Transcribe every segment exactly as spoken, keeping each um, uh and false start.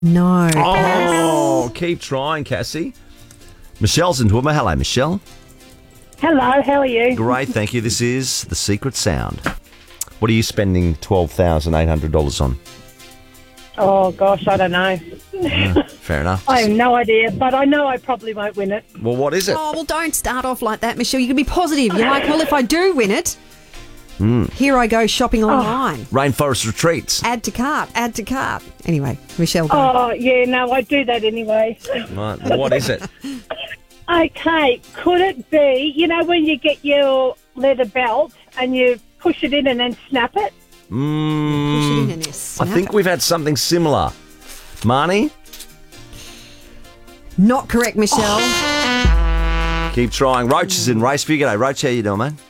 No. Oh, keep trying, Cassie. Michelle's in Toowoomba. Hello, Michelle. Hello, how are you? Great, thank you. This is The Secret Sound. What are you spending twelve thousand eight hundred dollars on? Oh, gosh, I don't know. Yeah, fair enough. I have no idea, but I know I probably won't win it. Well, what is it? Oh, well, don't start off like that, Michelle. You can be positive. You're like, well, if I do win it, Mm. here I go shopping online. Rainforest Retreats. Add to cart, add to cart. Anyway, Michelle, go. Oh, yeah, no, I do that anyway. Right, well, what is it? Okay, could it be, you know, when you get your leather belt and you push it in and then snap it? Mm, Push it in and you I snap think it. we've had something similar. Marnie? Not correct, Michelle. Keep trying. Roach is in race for you. G'day, Roach. How you doing, mate?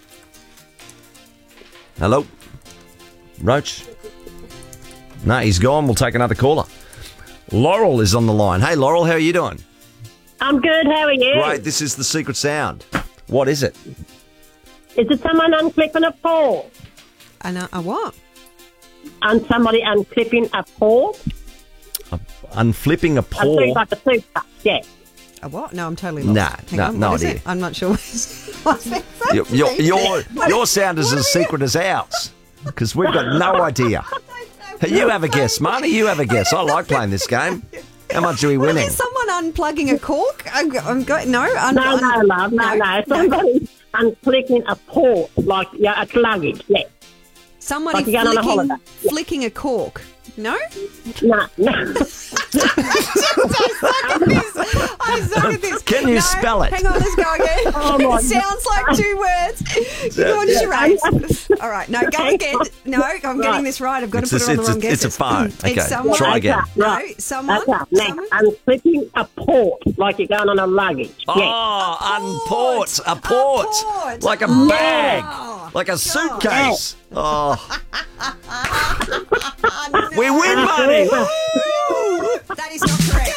Hello? Roach? No, he's gone. We'll take another caller. Laurel is on the line. Hey, Laurel, how are you doing? I'm good, how are you? Great, this is The Secret Sound. What is it? Is it someone unclipping a paw? And uh, a what? And somebody unclipping a paw? Unflipping a A paw? tooth, like a toothbrush, yeah. A what? No, I'm totally lost. Nah, Hang no- on, no what is idea. it? I'm not sure. What's that? Your, your, your, your sound is as secret as ours because we've got no idea. Hey, you have a guess, Marnie. You have a guess. I like playing this game. How much are we winning? Is someone unplugging a cork? I'm, I'm go- no, un- No, no, un- love, no, no. Somebody unclipping a paw, like, yeah, it's luggage, yeah. Somebody Like you're going on a flicking, holiday. Yeah. flicking a cork. No? No, no. I suck at this. I suck at this. Can you No, spell it? Hang on, let's go again. Oh, my It sounds like two words. You go on charades. All right, no, go again. No, I'm getting Right. this right. I've got It's to put a- it on the it's a- wrong guesses. it's a phone. It's Okay, someone, try again. No, Right. someone. Okay, next, someone. unclipping a port, like you're going on a luggage, yeah. Oh, unport. A port. port. Like a Oh. bag. Like a suitcase. Oh. We win, Marnie. That is not correct.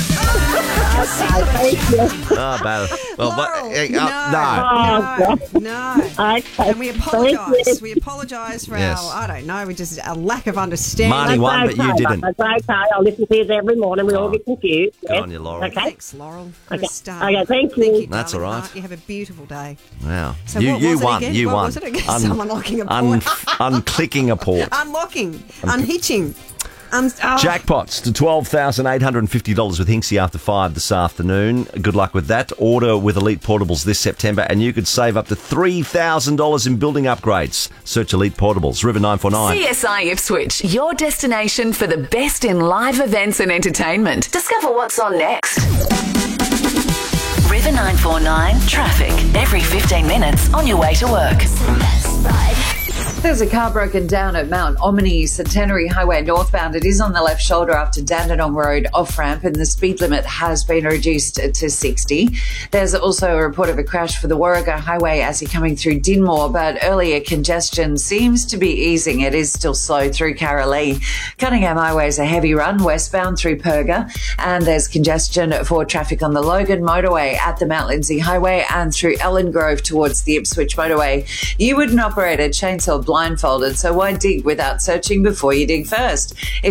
Oh, bad. Well, but, Laurel, eh, no, uh, no. no, no. Okay. And we Thank apologise. you. We apologise for Yes. our, I don't know, we just a lack of understanding. Marnie won, but you okay, didn't. That's okay. I listen to you every morning. We all Oh. get confused. Good yes. on you, Laurel. Okay. Thanks, Laurel, for Okay. a start. Okay, thank you. Thank you, That's darling all right. heart. You have a beautiful day. Wow. So you what you was it won. again? You What won. was it again? Someone locking a un- port. unclicking a port. Unlocking, unhitching. Un- oh. Jackpots to twelve thousand eight hundred fifty dollars with Hinksy after five this afternoon. Good luck with that. Order with Elite Portables this September and you could save up to three thousand dollars in building upgrades. Search Elite Portables. River nine four nine. C S I Ipswich, your destination for the best in live events and entertainment. Discover what's on next. River nine four nine traffic every fifteen minutes on your way to work. There's a car broken down at Mount Omni Centenary Highway northbound. It is on the left shoulder after Dandenong Road off-ramp and the speed limit has been reduced to sixty. There's also a report of a crash for the Warrego Highway as you're coming through Dinmore, but earlier congestion seems to be easing. It is still slow through Karalee. Cunningham Highway is a heavy run westbound through Perga, and there's congestion for traffic on the Logan Motorway at the Mount Lindsay Highway and through Ellen Grove towards the Ipswich Motorway. You wouldn't operate a chainsaw blindfolded, so why dig without searching before you dig first?